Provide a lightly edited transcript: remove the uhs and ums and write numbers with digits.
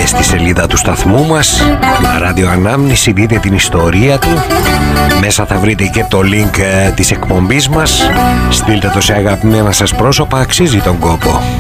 μπείτε στη σελίδα του σταθμού μας, ραδιοανάμνηση, δείτε την ιστορία του. Μέσα θα βρείτε και το link της εκπομπής μας. Στείλτε το σε αγαπημένα σας πρόσωπα, αξίζει τον κόπο.